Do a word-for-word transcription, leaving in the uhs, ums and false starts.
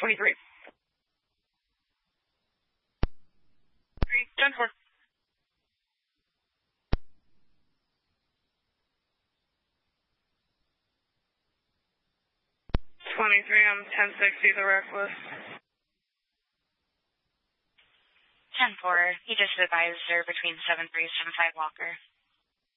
twenty-three. Three, ten four. twenty-three, I'm ten sixty, the reckless. ten four, he just advised her between seven three, seven five Walker.